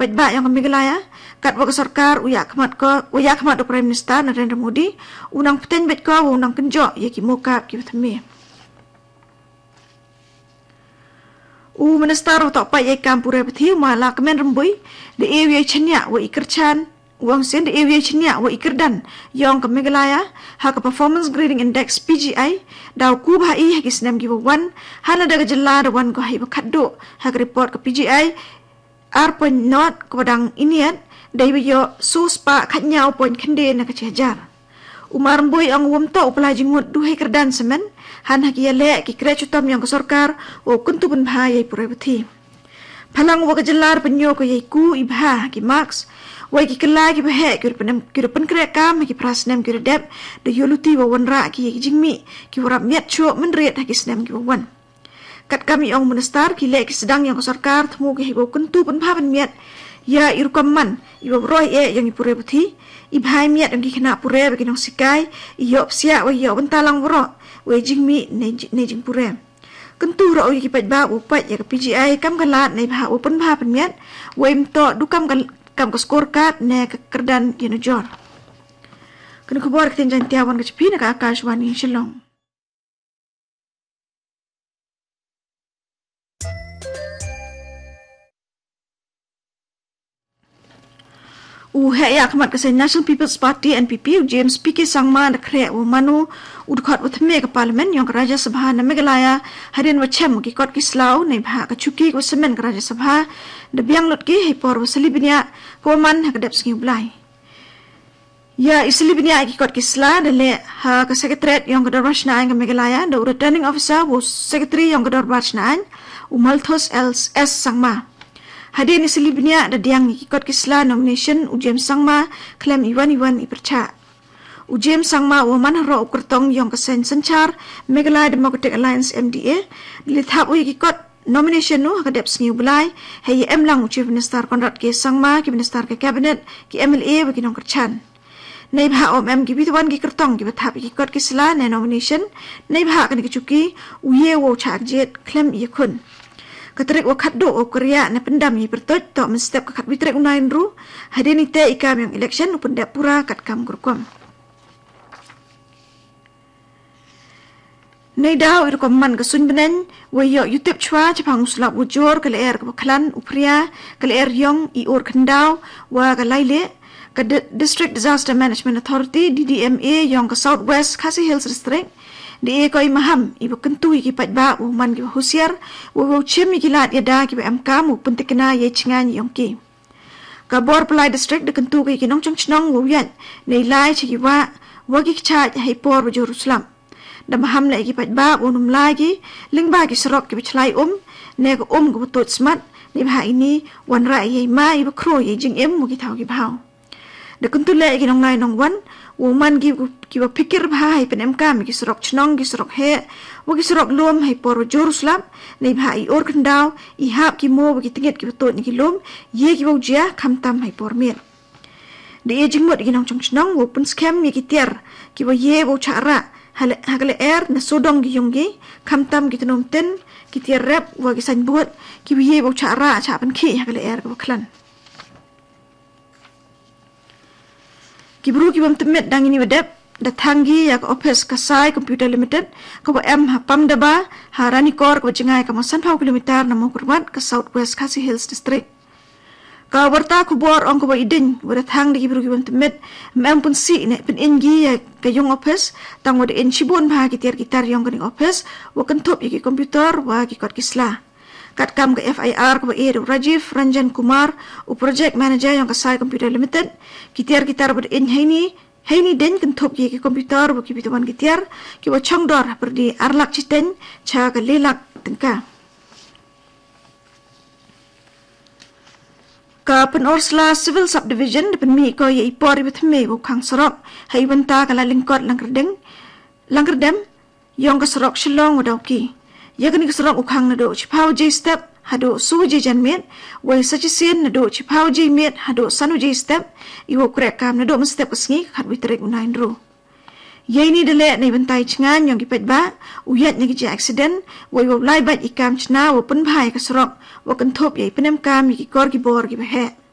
pajba yang Meghalaya kat wa sarkar uya khmat do Prime Minister Narendra Modi unang peten bet ko unang kenjo ye ki mokap ki thme u minister to pa ye kampure pthi mala kemen rembui de area chenya wa ikerchan wang sen de area chenya wa ikerdan yang ke Meghalaya ha ka performance grading index PGI daw ku ba I ha kisnem gi wan hala daga jilla da wan ko hi ba khaddo ha ka report ke PGI R.0 ko badang iniat dai yo suspa khanyau point khende na ka chajar umar boy ang wumto upla jingut duhe kerdan semen han hakia le ki krechutam yang sarkar o kuntu bun bhai pure bthi phalang wa kajallar penyo ko yai ku ibha ki max wai ki kala ki bhe ki pen kre kam ki prasnem ki dep de yoluti wa wanra ki jingmi ki warap miat chu men riat ha ki snem ki wan kat kami ong minister ki le ki sedang yang sarkar thmu ki hibo kuntu bun bha ban miat ya irukamman ibo roi yang pure bthi ibhai miat ang kina pure bagi nong sikai iyo sia wa iyo bentalang woro we jingmi ne jing pure kentu ro ki pajba upat ya PGI kam galat nei bha open bha pen miat we mto dukam kam ko scorecard ne kerdan kino jor kun ko bor tin jan tiawan ke chpi na ka Akashwani Shillong ya khmat ka National People's Party NPP James PK Sangma na kre manu udkhot uthme ka parliament yang Rajya Sabha na Meghalaya harin wachem ki kot kislau nei bha ka chuki ko semen ka Rajya Sabha de biang lot ki hepor waslibinya ko man ha kadap sking blai ya islibinya ki kot kisla de le ha ka secretariat yang kadar rashna ka Meghalaya the returning officer was secretary yang kadar rashna Umalthos S Sangma Hadin isilibnya ada diang ikut kisla nomination ujem sangma klaim iwan iperca. Ujem sangma waman ro ukertong yang kesen sencar Meghalaya Democratic Alliance MDA dilithap ikut nomination nu hakadep sengi bulai hei emlang Chief Minister Conrad K Sangma ki Minister ke Cabinet ki MLA bagi nong kercan. Nei bha om ki bituan ki kertong ki bethap ikut kisla ne nomination nei bha kan ki chuki uye wo chak jet klaim ikun. Katrik wakat do o Korea na pendam yi bertoj to menstep kakat witrek unain ru hadini te ikam yang election upun dapura kat kam kurkom nei daw ir komman kasun benen wayo YouTube chwa chapang uslap wujur kale er ke baklan upria kale er yong I or khandau wa ka laile ka District Disaster Management Authority DDMA yang ke Southwest Khasi Hills District di koi maham ibu kentu iki pajba uman ki husiar wo chem ki lat yada ki am kamu pentekna ye chingan yongki ka bor plai district de kentu ki nong chong wo yan nei lai chi wa ki cha hai por Jerusalem da maham la ki pajba unum lagi lingba ki serok ki chlai ne ko ko tot smart ni ba ini wan ra ye ma ibu kro ye jing em mo ki thau ki bhau de kentu le ki nong nai nong wan woman ki wa pikir bhai pen MK ki serok chnong ki serok he wo ki serok lom hai por Jerusalem nei bhai or kandau I hap ki mo ki tinget ki tot ni ki lom ye ki wo jia khamtam hai por mir de ye jingmot ki nong chnong wo pun scam ki tier ki wo ye wo chara hagale er na sodong ki yonggi khamtam ki tunom ten ki tier rap wo ki san buat ki wo ye wo chara cha pan ki hagale er ko klan Kibru ki bam temet dang ini wedep datanggi ya ke office Kasai Computer Limited ko em hapam daba harani kor ko jengai ka masan pau kilometer namo kurbat ke Southwest Khasi Hills District ka warta ko bor ong ko idin wadatang di kibru ki bam temet mem pun si ne pen ingi ya ke yung office tang wad in chibun ba ki tiar gitar yung kaning office wa kentop ki computer wa ki kot kisla kat kam ke FIR ko Rajiv Ranjan Kumar u project manager yang Kasai Computer Limited kitiar ber in heini den kentop ki komputer bu ki bituan kitiar ki wa chongdor perdi arlak chiten cha ka lelak tengka ka Penursla Civil Subdivision depan mi ko ye ipor bithme bu khang sorok hai banta kala lingkot langkerdem yang ka sorok Shillong wadauki yakni keserok ukhang na do chipau j step hado suji janmet wai sachisen na do chipau j met hado sanu j step iwo krek kam na do step kesngi khat witrek unain ro yai ni dele nei bentai chngan yang gipet ba uyat ni gi accident wai wo lai bat ikam chna wo pun bhai keserok wo kentop yai penem kam gi kor gi bor gi he